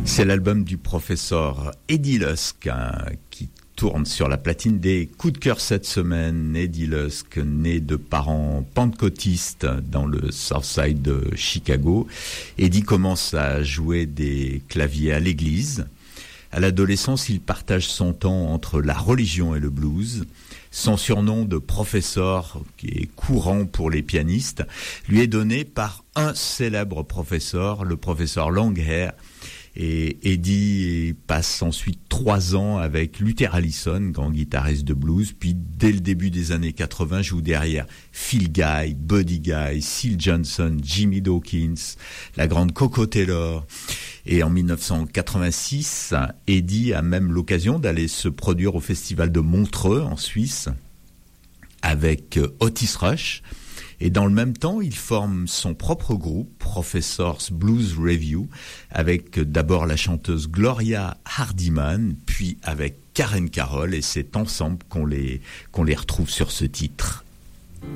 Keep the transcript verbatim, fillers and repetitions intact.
C'est l'album du professeur Eddie Lusk hein, qui tourne sur la platine des coups de cœur cette semaine. Eddie Lusk, né de parents pentecôtistes dans le Southside de Chicago. Eddie commence à jouer des claviers à l'église. À l'adolescence, il partage son temps entre la religion et le blues. Son surnom de professeur, qui est courant pour les pianistes, lui est donné par un célèbre professeur, le professeur Longhair. Et Eddie passe ensuite trois ans avec Luther Allison, grand guitariste de blues, puis dès le début des années quatre-vingts joue derrière Phil Guy, Buddy Guy, Syl Johnson, Jimmy Dawkins, la grande Coco Taylor. Et en dix-neuf cent quatre-vingt-six, Eddie a même l'occasion d'aller se produire au festival de Montreux en Suisse avec Otis Rush. Et dans le même temps, il forme son propre groupe, Professor's Blues Revue, avec d'abord la chanteuse Gloria Hardiman, puis avec Karen Carroll, et c'est ensemble qu'on les, qu'on les retrouve sur ce titre,